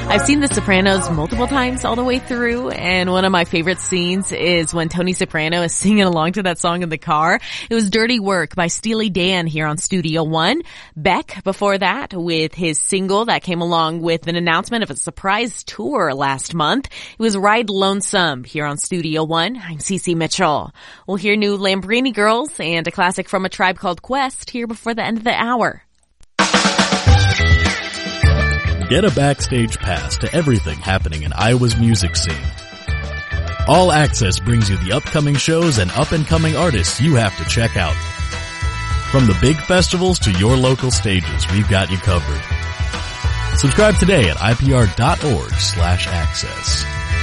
I've seen The Sopranos multiple times all the way through, and one of my favorite scenes is when Tony Soprano is singing along to that song in the car. It was Dirty Work by Steely Dan here on Studio One. Beck before that with his single that came along with an announcement of a surprise tour last month. It was Ride Lonesome here on Studio One. I'm Cece Mitchell. We'll hear new Lamborghini Girls and a classic from A Tribe Called Quest here before the end of the hour. Get a backstage pass to everything happening in Iowa's music scene. All Access brings you the upcoming shows and up-and-coming artists you have to check out. From the big festivals to your local stages, we've got you covered. Subscribe today at ipr.org/access.